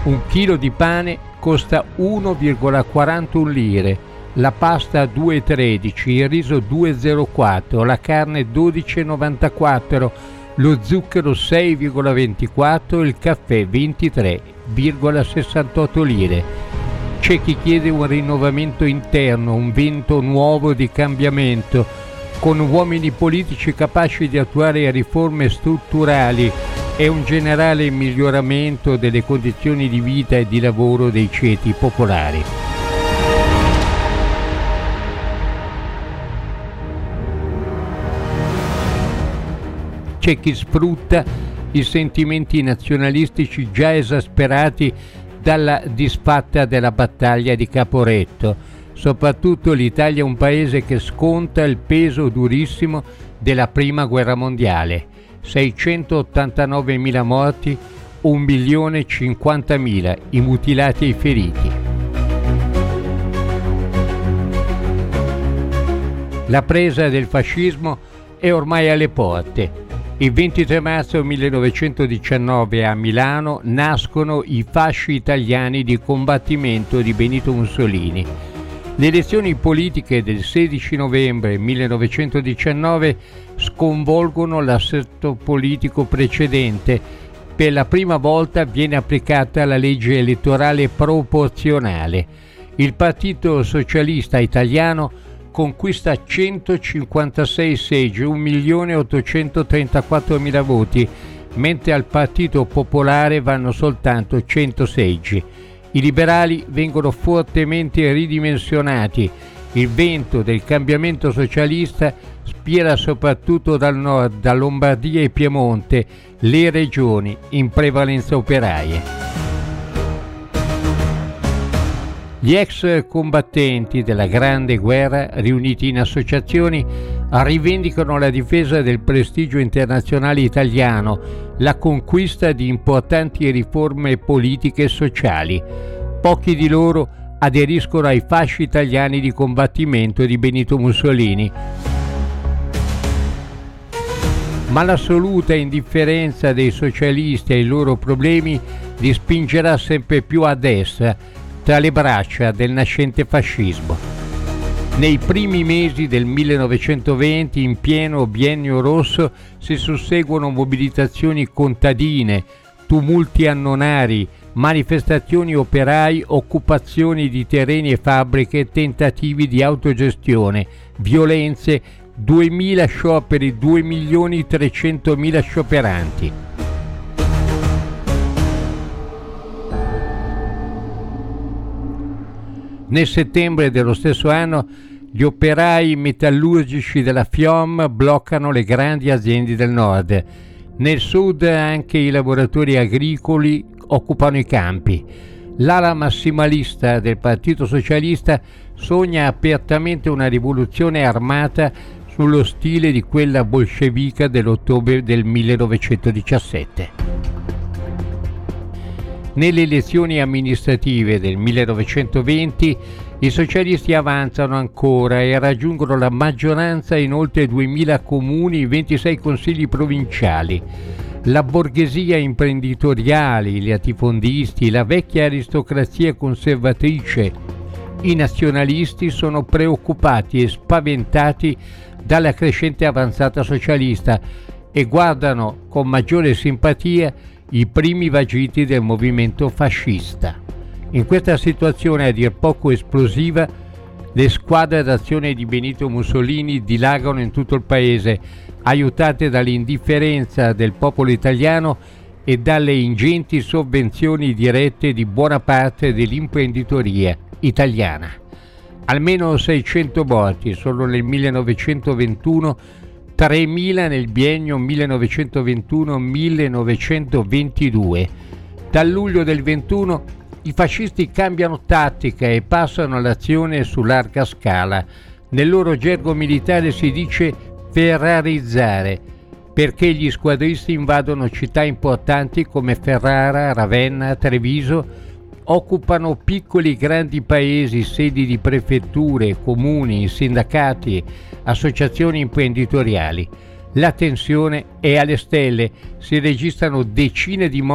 Un chilo di pane costa 1,41 lire, la pasta 2,13, il riso 2,04, la carne 12,94, lo zucchero 6,24, il caffè 23,68 lire. C'è chi chiede un rinnovamento interno, un vento nuovo di cambiamento, con uomini politici capaci di attuare riforme strutturali e un generale miglioramento delle condizioni di vita e di lavoro dei ceti popolari. C'è chi sfrutta i sentimenti nazionalistici già esasperati dalla disfatta della battaglia di Caporetto. Soprattutto l'Italia è un paese che sconta il peso durissimo della Prima Guerra Mondiale. 689.000 morti, 1.050.000 i mutilati e i feriti. La presa del fascismo è ormai alle porte. Il 23 marzo 1919 a Milano nascono i fasci italiani di combattimento di Benito Mussolini. Le elezioni politiche del 16 novembre 1919 sconvolgono l'assetto politico precedente. Per la prima volta viene applicata la legge elettorale proporzionale. Il Partito Socialista Italiano conquista 156 seggi, 1.834.000 voti, mentre al Partito Popolare vanno soltanto 100 seggi. I liberali vengono fortemente ridimensionati. Il vento del cambiamento socialista spira soprattutto dal nord, da Lombardia e Piemonte, le regioni in prevalenza operaie. Gli ex combattenti della Grande Guerra, riuniti in associazioni, rivendicano la difesa del prestigio internazionale italiano, la conquista di importanti riforme politiche e sociali. Pochi di loro aderiscono ai fasci italiani di combattimento di Benito Mussolini. Ma l'assoluta indifferenza dei socialisti ai loro problemi li spingerà sempre più a destra, tra le braccia del nascente fascismo. Nei primi mesi del 1920, in pieno biennio rosso, si susseguono mobilitazioni contadine, tumulti annonari, manifestazioni operai, occupazioni di terreni e fabbriche, tentativi di autogestione, violenze, 2.000 scioperi, 2.300.000 scioperanti. Nel settembre dello stesso anno gli operai metallurgici della FIOM bloccano le grandi aziende del nord. Nel sud anche i lavoratori agricoli occupano i campi. L'ala massimalista del Partito Socialista sogna apertamente una rivoluzione armata sullo stile di quella bolscevica dell'ottobre del 1917. Nelle elezioni amministrative del 1920 i socialisti avanzano ancora e raggiungono la maggioranza in oltre 2.000 comuni e 26 consigli provinciali. La borghesia imprenditoriale, i latifondisti, la vecchia aristocrazia conservatrice, i nazionalisti sono preoccupati e spaventati dalla crescente avanzata socialista e guardano con maggiore simpatia i primi vagiti del movimento fascista. In questa situazione a dir poco esplosiva, le squadre d'azione di Benito Mussolini dilagano in tutto il paese, aiutate dall'indifferenza del popolo italiano e dalle ingenti sovvenzioni dirette di buona parte dell'imprenditoria italiana. Almeno 600 morti solo nel 1921, 3.000 nel biennio 1921-1922. Dal luglio del 21 i fascisti cambiano tattica e passano all'azione su larga scala. Nel loro gergo militare si dice ferrarizzare, perché gli squadristi invadono città importanti come Ferrara, Ravenna, Treviso, occupano piccoli e grandi paesi, sedi di prefetture, comuni, sindacati, associazioni imprenditoriali. La tensione è alle stelle, si registrano decine di morti